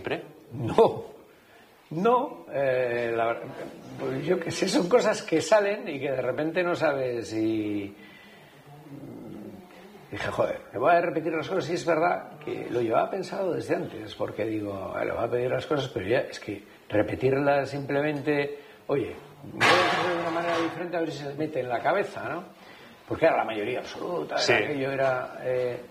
siempre? No, pues yo qué sé, son cosas que salen y que de repente no sabes y... Dije, joder, le voy a repetir las cosas y es verdad que lo llevaba pensado desde antes, porque digo, le voy a pedir las cosas, pero ya es que repetirlas simplemente, oye, voy a hacerlo de una manera diferente a ver si se mete en la cabeza, ¿no? Porque era la mayoría absoluta, sí. Aquello era...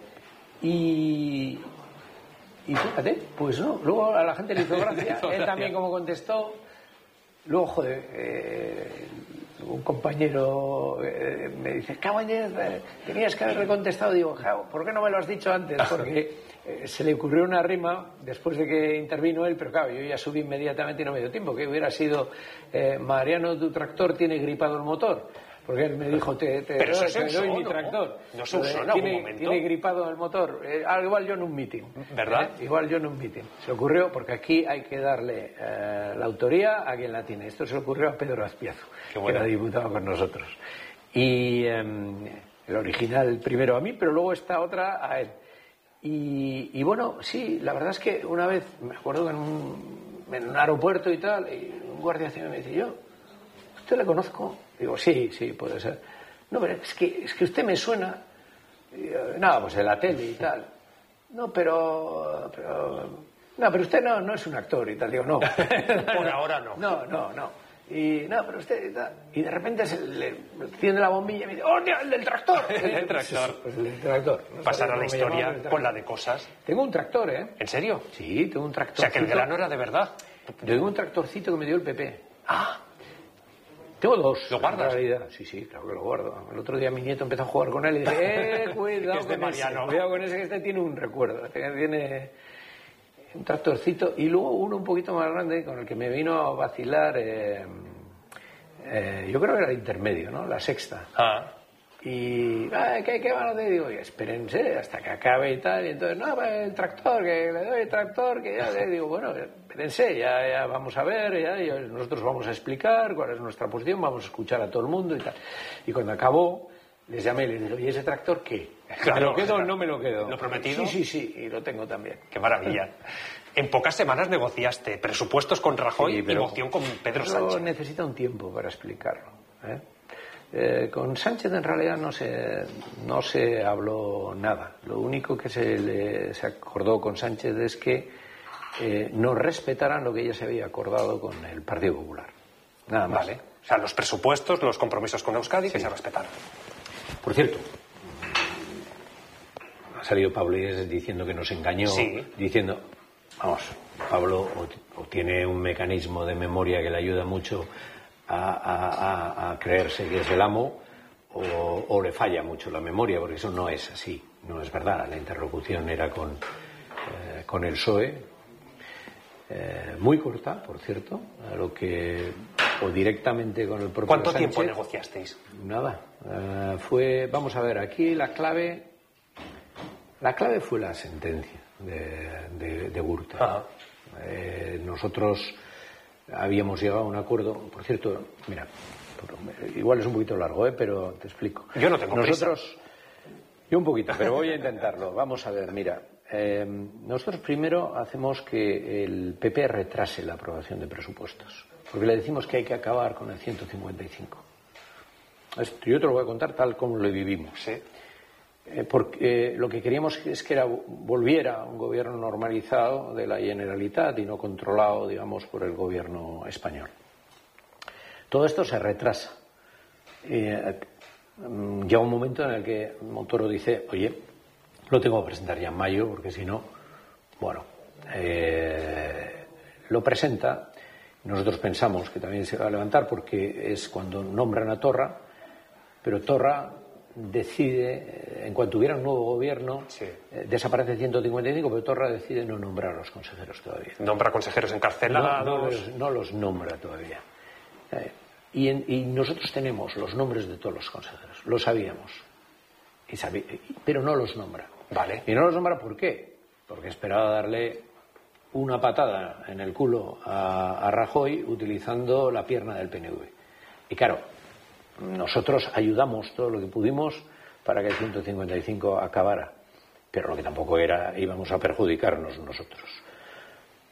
Y fíjate, pues no, luego a la gente le hizo gracia, él también como contestó, luego, joder, un compañero me dice, Cabañez, tenías que haberle contestado. Digo, ¿por qué no me lo has dicho antes? Porque se le ocurrió una rima después de que intervino él, pero claro, yo ya subí inmediatamente y no me dio tiempo, que hubiera sido Mariano, tu tractor tiene gripado el motor. Porque él me dijo, te doy mi tractor. No se usó en algún momento. Tiene gripado el motor. Igual yo en un meeting. ¿Verdad? Igual yo en un meeting. Se ocurrió, porque aquí hay que darle la autoría a quien la tiene. Esto se le ocurrió a Pedro Azpiazu, que era diputado con nosotros. Y el original primero a mí, pero luego esta otra a él. Y bueno, sí, la verdad es que una vez, me acuerdo que en un aeropuerto y tal, y un guardia civil me dice, ¿usted le conozco? Digo, sí, puede ser. No, pero es que usted me suena. Nada, pues de la tele y tal. No, pero usted no es un actor y tal. Digo, no. Por ahora no. No. Y no, pero usted y tal. Y de repente se le enciende la bombilla y me dice, ¡oh, el del tractor! El tractor. Pues el del tractor. Pasará la historia con la de cosas. Tengo un tractor, ¿eh? ¿En serio? Sí, tengo un tractor. O sea, que el grano era de verdad. Yo tengo un tractorcito que me dio el PP. Tengo dos. ¿Lo guardas? En realidad. Sí, claro que lo guardo. El otro día mi nieto empezó a jugar con él y dije, cuidado es de Mariano. Cuidado con ese, que este tiene un recuerdo. Tiene un tractorcito. Y luego uno un poquito más grande con el que me vino a vacilar, yo creo que era el intermedio, ¿no? La sexta. Y, ¿qué van a hacer? Digo, espérense hasta que acabe y tal. Y entonces, no, el tractor, que le doy el tractor, que ya le digo, bueno, espérense, ya vamos a ver, ya nosotros vamos a explicar cuál es nuestra posición, vamos a escuchar a todo el mundo y tal. Y cuando acabó, les llamé y les dije, ¿y ese tractor qué? ¿Me lo quedo o no me lo quedo? ¿Lo prometido? Sí, y lo tengo también. Qué maravilla. En pocas semanas negociaste presupuestos con Rajoy y moción con Pedro Sánchez. Necesita un tiempo para explicarlo, con Sánchez en realidad no se habló nada. Lo único que se acordó con Sánchez es que no respetaran lo que ya se había acordado con el Partido Popular. Nada más. Vale. O sea, los presupuestos, los compromisos con Euskadi, que se respetaron. Por cierto, ha salido Pablo Iglesias diciendo que nos engañó, diciendo, vamos, Pablo o tiene un mecanismo de memoria que le ayuda mucho a creerse que es el amo, o le falla mucho la memoria, porque eso no es así, no es verdad. La interlocución era con el PSOE, muy corta, por cierto, o directamente con el propio ¿Cuánto Sánchez. tiempo negociasteis? Nada, vamos a ver, aquí la clave fue la sentencia de Gürtel. Nosotros habíamos llegado a un acuerdo, por cierto, mira, igual es un poquito largo, pero te explico. Yo no tengo prisa. Yo un poquito, pero voy a intentarlo. Vamos a ver, mira, nosotros primero hacemos que el PP retrase la aprobación de presupuestos, porque le decimos que hay que acabar con el 155. Yo te lo voy a contar tal como lo vivimos. Sí. Porque lo que queríamos es que volviera un gobierno normalizado de la Generalitat y no controlado, digamos, por el gobierno español. Todo esto se retrasa. Llega un momento en el que Montoro dice, oye, lo tengo que presentar ya en mayo, porque si no, bueno, lo presenta. Nosotros pensamos que también se va a levantar porque es cuando nombran a Torra, pero Torra decide, en cuanto hubiera un nuevo gobierno, desaparece 155, pero Torra decide no nombrar a los consejeros todavía. ¿Nombra consejeros encarcelados? No los nombra todavía. Y nosotros tenemos los nombres de todos los consejeros, lo sabíamos, pero no los nombra. Vale. ¿Y no los nombra por qué? Porque esperaba darle una patada en el culo a Rajoy utilizando la pierna del PNV. Y claro, nosotros ayudamos todo lo que pudimos para que el 155 acabara, pero lo que tampoco íbamos a perjudicarnos nosotros.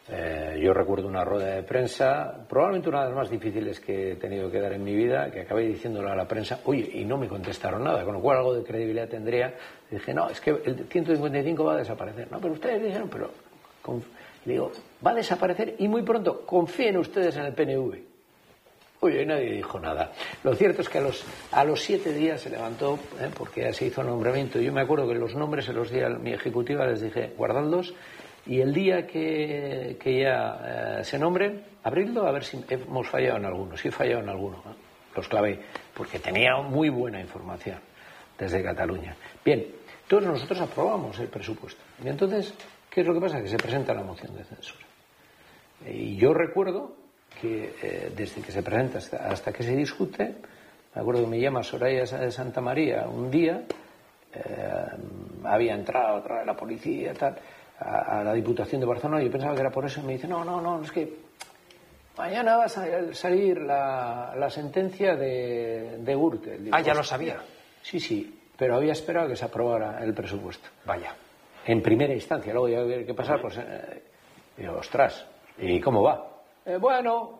Yo recuerdo una rueda de prensa, probablemente una de las más difíciles que he tenido que dar en mi vida, que acabé diciéndole a la prensa, oye, y no me contestaron nada, con lo cual algo de credibilidad tendría. Dije, no, es que el 155 va a desaparecer. No, pero ustedes dijeron, pero... Le digo, va a desaparecer y muy pronto, confíen ustedes en el PNV. Oye, y nadie dijo nada. Lo cierto es que a los 7 días se levantó, porque ya se hizo el nombramiento. Yo me acuerdo que los nombres se los di a mi ejecutiva, les dije, guardadlos. Y el día que ya se nombren, abridlo, a ver si hemos fallado en alguno. Si he fallado en alguno, ¿no? Los clavé, porque tenía muy buena información desde Cataluña. Bien, entonces nosotros aprobamos el presupuesto. Y entonces, ¿qué es lo que pasa? Que se presenta la moción de censura. Y yo recuerdo que desde que se presenta hasta que se discute, me acuerdo que me llama Soraya de Santa María un día, había entrado otra vez la policía y tal, a la Diputación de Barcelona, yo pensaba que era por eso, y me dice, no, es que mañana va a salir la sentencia de Gürtel. Digo, ya lo sabía. Sí, pero había esperado que se aprobara el presupuesto. Vaya. En primera instancia, luego ya había que pasar, pues digo, ostras, ¿y cómo va? Bueno,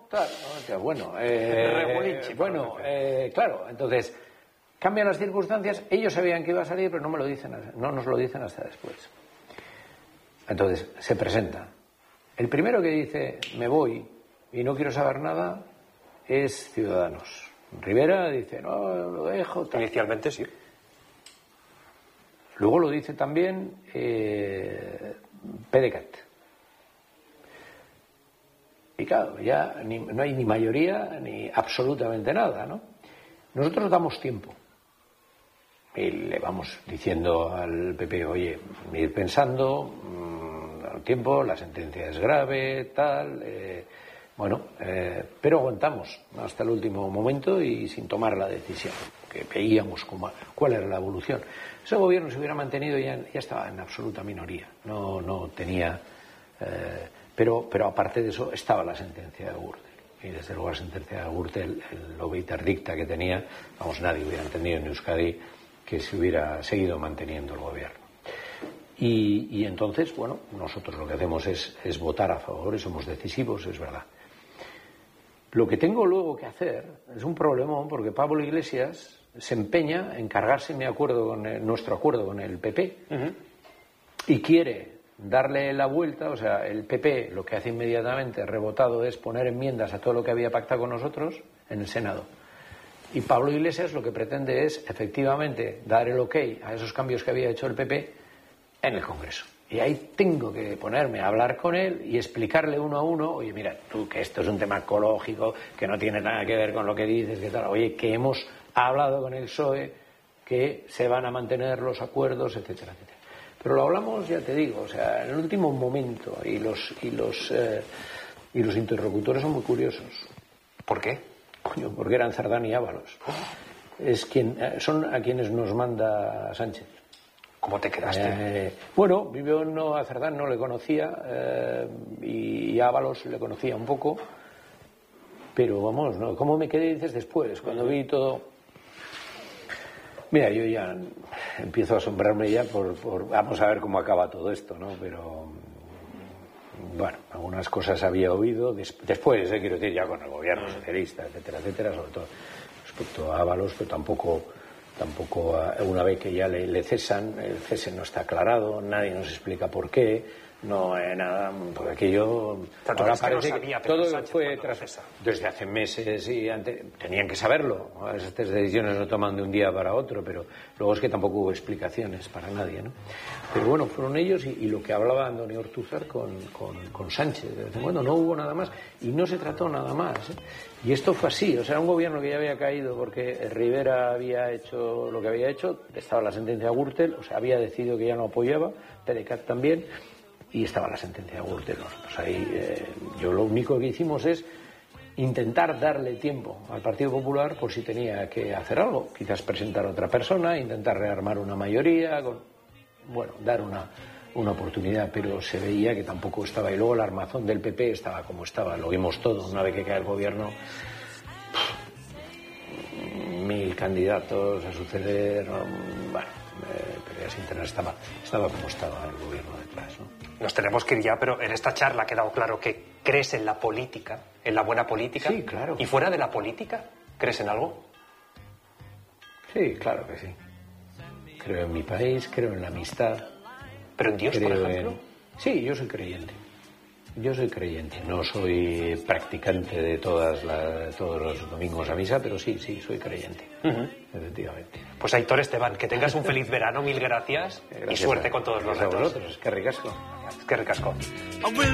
claro, entonces cambian las circunstancias, ellos sabían que iba a salir, pero no nos lo dicen hasta después. Entonces se presenta. El primero que dice me voy y no quiero saber nada es Ciudadanos. Rivera dice no, lo dejo. Tal. Inicialmente sí. Luego lo dice también PDeCAT. Y claro, ya no hay ni mayoría ni absolutamente nada, ¿no? Nosotros damos tiempo. Y le vamos diciendo al PP, oye, ir pensando, tiempo, la sentencia es grave, tal, pero aguantamos hasta el último momento y sin tomar la decisión, que veíamos cuál era la evolución. Ese gobierno se hubiera mantenido ya estaba en absoluta minoría, no tenía, pero aparte de eso estaba la sentencia de Gürtel. Y desde luego la sentencia de Gürtel, el obiter dicta que tenía, nadie hubiera entendido en Euskadi que se hubiera seguido manteniendo el gobierno. Y entonces, nosotros lo que hacemos es votar a favor y somos decisivos, es verdad. Lo que tengo luego que hacer es un problemón porque Pablo Iglesias se empeña en cargarse nuestro acuerdo con el PP y quiere darle la vuelta, o sea, el PP lo que hace inmediatamente rebotado es poner enmiendas a todo lo que había pactado con nosotros en el Senado. Y Pablo Iglesias lo que pretende es efectivamente dar el ok a esos cambios que había hecho el PP en el Congreso. Y ahí tengo que ponerme a hablar con él y explicarle uno a uno, oye, mira, tú que esto es un tema ecológico, que no tiene nada que ver con lo que dices, que tal, oye, que hemos hablado con el PSOE, que se van a mantener los acuerdos, etcétera, etcétera. Pero lo hablamos, ya te digo, o sea, en el último momento y los interlocutores son muy curiosos. ¿Por qué? Coño, porque eran Cerdán y Ábalos. Son a quienes nos manda Sánchez. ¿Cómo te quedaste? A Cerdán no le conocía y a Ábalos le conocía un poco, pero vamos, ¿no? ¿Cómo me quedé, dices, después? Cuando vi todo... Mira, yo ya empiezo a asombrarme ya por vamos a ver cómo acaba todo esto, ¿no? Pero... Bueno, algunas cosas había oído después, quiero decir, ya con el gobierno socialista, etcétera, etcétera, sobre todo respecto a Ábalos, pero tampoco una vez que ya le cesan, el cese no está aclarado, nadie nos explica por qué, no nada, por aquello. Ahora parece que todo fue desde hace meses y tenían que saberlo. Estas decisiones no toman de un día para otro, pero luego es que tampoco hubo explicaciones para nadie, ¿no? Pero bueno, fueron ellos y lo que hablaba Antonio Ortúzar con Sánchez. Bueno, no hubo nada más y no se trató nada más, ¿eh? Y esto fue así, o sea, un gobierno que ya había caído porque Rivera había hecho lo que había hecho, estaba la sentencia de Gürtel, o sea, había decidido que ya no apoyaba, PDeCAT también, y estaba la sentencia de Gürtel. Nosotros ahí, yo lo único que hicimos es intentar darle tiempo al Partido Popular por si tenía que hacer algo, quizás presentar a otra persona, intentar rearmar una mayoría, dar una oportunidad, pero se veía que tampoco estaba. Y luego la armazón del PP estaba como estaba, lo vimos todo, una vez que cae el gobierno, 1000 candidatos a suceder, pero ya sin tener estaba como estaba el gobierno detrás, ¿no? Nos tenemos que ir ya, pero en esta charla ha quedado claro que crees en la política, en la buena política. Sí, claro. ¿Y fuera de la política, crees en algo? Sí, claro que sí. Creo en mi país, creo en la amistad. ¿Pero en Dios, por ejemplo? Sí, yo soy creyente. Yo soy creyente. No soy practicante de todos los domingos a misa, pero sí, soy creyente. Efectivamente. Pues Aitor Esteban, que tengas un feliz verano, mil gracias y suerte con todos los retos. Es que ricasco. Es que ricasco.